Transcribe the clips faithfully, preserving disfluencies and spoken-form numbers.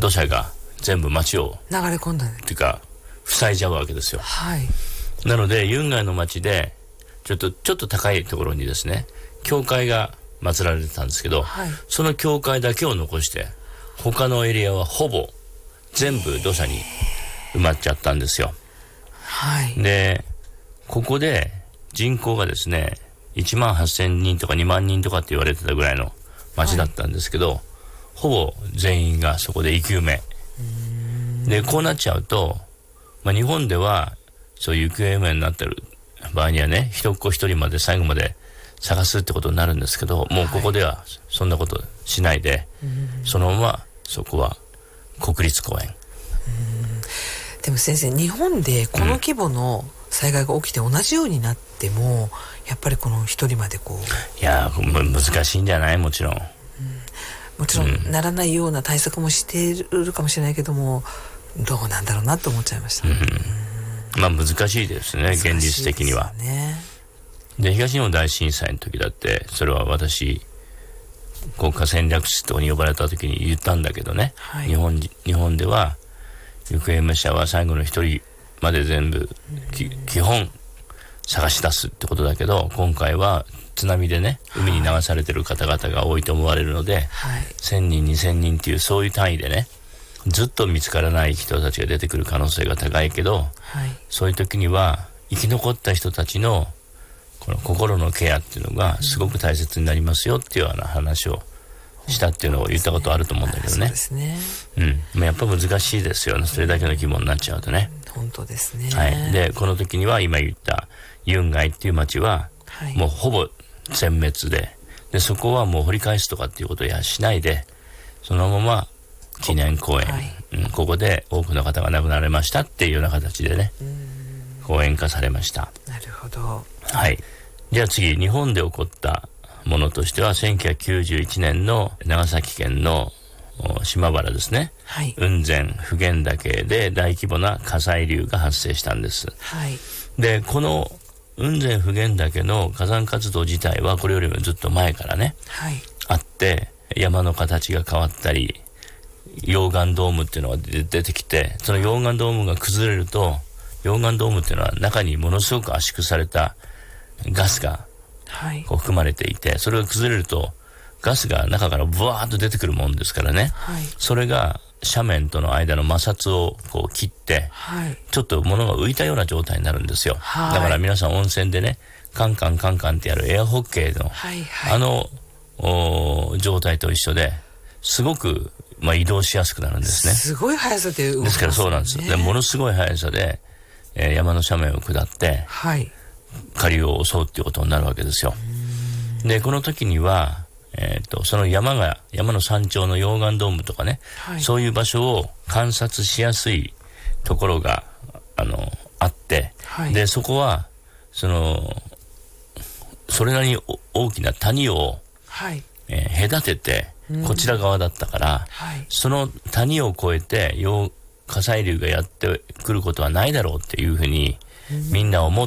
土砂が全部町を流れ込んだねっていうか塞いじゃうわけですよ。 はい。 なのでユンガイの町でちょっとちょっと高いところにですね教会が祀られてたんですけど、はい、その教会だけを残して他のエリアはほぼ全部土砂に埋まっちゃったんですよ。 はい。 でここで人口がですねいちまんはっせんにんとかにまんにんとかって言われてたぐらいの町だったんですけど、はい、ほぼ全員がそこで生き埋めで、こうなっちゃうと、まあ、日本ではそういう行方不明になってる場合にはね一っ子一人まで最後まで探すってことになるんですけど、もうここではそんなことしないで、はい、そのままそこは国立公園。 うん、でも先生、日本でこの規模の災害が起きて同じようになっても、うん、やっぱりこの一人までこういや難しいんじゃない？もちろん、うん、 もちろんならないような対策もしているかもしれないけども、どうなんだろうなと思っちゃいました。うんうん、まあ難しいですね、現実的には。で、東日本大震災の時だって、それは私国家戦略室とかに呼ばれた時に言ったんだけどね、はい、日本日本では行方不明者は最後の一人まで全部、うん、基本探し出すってことだけど、今回は津波でね海に流されてる方々が多いと思われるので、はい、せんにんにせんにんっていうそういう単位でねずっと見つからない人たちが出てくる可能性が高いけど、はい、そういう時には生き残った人たちのこの心のケアっていうのがすごく大切になりますよっていうような話をしたっていうのを言ったことあると思うんだけどね。そうですね。うん。まあ、やっぱ難しいですよね。それだけの規模になっちゃうとね。 本当ですね。 はい。で、この時には今言ったユンガイっていう町はもうほぼ全滅で、で、そこはもう掘り返すとかっていうことやしないで、そのまま記念公園、はい、うん、ここで多くの方が亡くなられましたっていうような形でね、公園化されました。 なるほど。 はい。じゃあ次、日本で起こったものとしてはせんきゅうひゃくきゅうじゅういちねんの長崎県の島原ですね、はい、雲仙普賢岳で大規模な火砕流が発生したんです。はい、でこの雲仙普賢岳の火山活動自体はこれよりもずっと前からね、はい、あって山の形が変わったり溶岩ドームっていうのが出てきて、その溶岩ドームが崩れると、溶岩ドームっていうのは中にものすごく圧縮されたガスがこう含まれていて、それが崩れるとガスが中からブワーッと出てくるもんですからね、はい、それが斜面との間の摩擦をこう切って、はい、ちょっと物が浮いたような状態になるんですよ、はい、だから皆さん温泉でねカンカンカンカンってやるエアホッケーの、はいはい、あの状態と一緒ですごく、まあ、移動しやすくなるんですね。 すごい速さで動きますね。 ですからそうなんです。でものすごい速さで、えー、山の斜面を下って、はい、下流を襲うっていうことになるわけですよ。でこの時には、えー、とその山が山の山頂の溶岩ドームとかね、はい、そういう場所を観察しやすいところがあのあって、はい、でそこはそのそれなりに大きな谷を、はい、えー、隔ててこちら側だったから、はい、その谷を越えて火砕流がやってくることはないだろうっていうふうにみんな思って、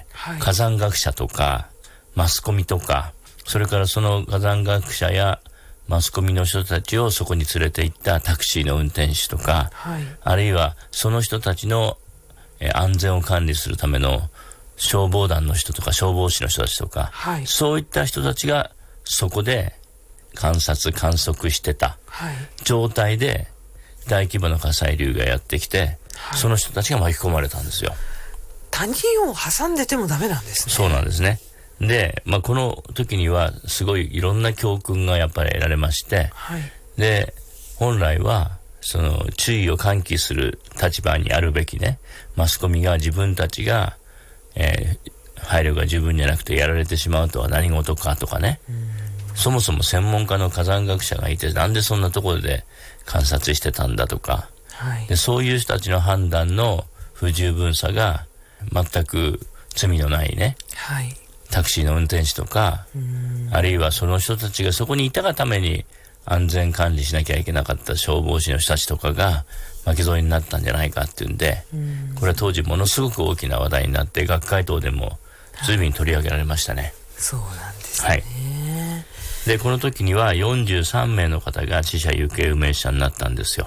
はい、火山学者とかマスコミとか、それからその火山学者やマスコミの人たちをそこに連れて行ったタクシーの運転手とか、はい、あるいはその人たちの、えー、安全を管理するための消防団の人とか消防士の人たちとか、はい、そういった人たちがそこで観察観測してた状態で大規模な火砕流がやってきて、はい、その人たちが巻き込まれたんですよ。 谷を挟んでてもダメなんですね。 そうなんですね。で、まあ、この時にはすごいいろんな教訓がやっぱり得られまして、はい、で本来はその注意を喚起する立場にあるべきねマスコミが自分たちが、えー、配慮が十分じゃなくてやられてしまうとは何事かとかね、そもそも専門家の火山学者がいてなんでそんなところで観察してたんだとか、はい、でそういう人たちの判断の不十分さが全く罪のないね、はい、タクシーの運転手とか、あるいはその人たちがそこにいたがために安全管理しなきゃいけなかった消防士の人たちとかが巻き添えになったんじゃないかっていうんで、これは当時ものすごく大きな話題になって学会等でも随分取り上げられましたね。はい、 そうなんですね。はい、 でこの時にはよんじゅうさんめいの方が死者行方不明者になったんですよ。